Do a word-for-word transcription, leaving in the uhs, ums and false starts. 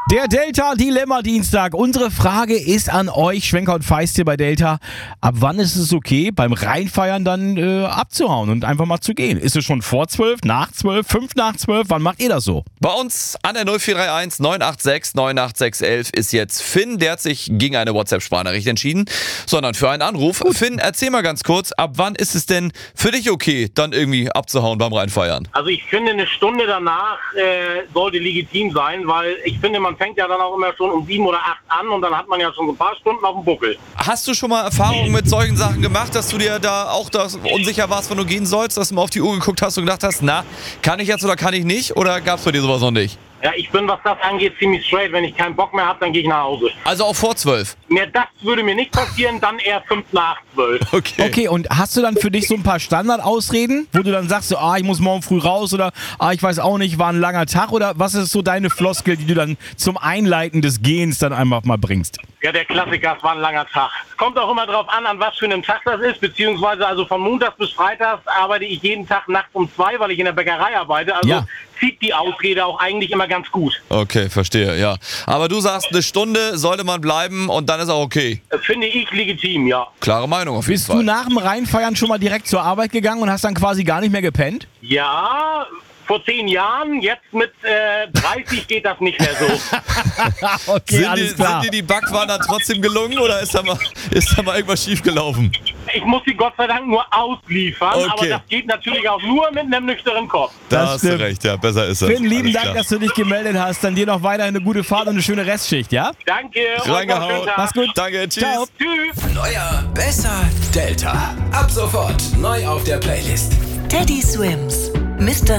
Der Delta-Dilemma-Dienstag. Unsere Frage ist an euch, Schwenker und Feist hier bei Delta. Ab wann ist es okay, beim Reinfeiern dann äh, abzuhauen und einfach mal zu gehen? Ist es schon vor zwölf, nach zwölf, fünf nach zwölf? Wann macht ihr das so? Bei uns an der null vier drei eins neun acht sechs neun acht sechs elf ist jetzt Finn. Der hat sich gegen eine WhatsApp-Sprachnachricht entschieden, sondern für einen Anruf. Gut. Finn, erzähl mal ganz kurz, ab wann ist es denn für dich okay, dann irgendwie abzuhauen beim Reinfeiern? Also ich finde, eine Stunde danach äh, sollte legitim sein, weil ich finde, man fängt ja dann auch immer schon um sieben oder acht an und dann hat man ja schon so ein paar Stunden auf dem Buckel. Hast du schon mal Erfahrungen mit solchen Sachen gemacht, dass du dir da auch das unsicher warst, wann du gehen sollst, dass du mal auf die Uhr geguckt hast und gedacht hast, na, kann ich jetzt oder kann ich nicht? Oder gab es bei dir sowas noch nicht? Ja, ich bin, was das angeht, ziemlich straight. Wenn ich keinen Bock mehr habe, dann gehe ich nach Hause. Also auch vor zwölf? Mehr das würde mir nicht passieren, dann eher fünf nach zwölf. Okay. Okay, und hast du dann für dich so ein paar Standardausreden, wo du dann sagst, so, ah, ich muss morgen früh raus oder ah, ich weiß auch nicht, war ein langer Tag, oder was ist so deine Floskel, die du dann zum Einleiten des Gehens dann einfach mal bringst? Ja, der Klassiker, es war ein langer Tag. Kommt auch immer drauf an, an was für einem Tag das ist, beziehungsweise also von Montags bis Freitags arbeite ich jeden Tag nachts um zwei, weil ich in der Bäckerei arbeite. Also Ja. zieht die Ausrede auch eigentlich immer ganz gut. Okay, verstehe, ja. Aber du sagst, eine Stunde sollte man bleiben und dann ist auch okay. Das finde ich legitim, ja. Klare Meinung auf jeden Bist Fall. du nach dem Reinfeiern schon mal direkt zur Arbeit gegangen und hast dann quasi gar nicht mehr gepennt? Ja, vor zehn Jahren, jetzt mit äh, dreißig geht das nicht mehr so. Okay, sind, alles dir, klar. sind dir die Backwaren dann trotzdem gelungen oder ist da mal, ist da mal irgendwas schiefgelaufen? Ich muss sie Gott sei Dank nur ausliefern, Okay. aber das geht natürlich auch nur mit einem nüchternen Kopf. Da Das hast du stimmt. recht, ja, besser ist es. Finn, lieben Alles Dank, klar. dass du dich gemeldet hast. Dann dir noch weiter eine gute Fahrt und eine schöne Restschicht, ja? Danke und noch einen Reingehauen. schönen Tag. Mach's gut. Danke, tschüss. Ciao. Tschüss. Neuer, besser, Delta. Ab sofort neu auf der Playlist. Teddy Swims, Mister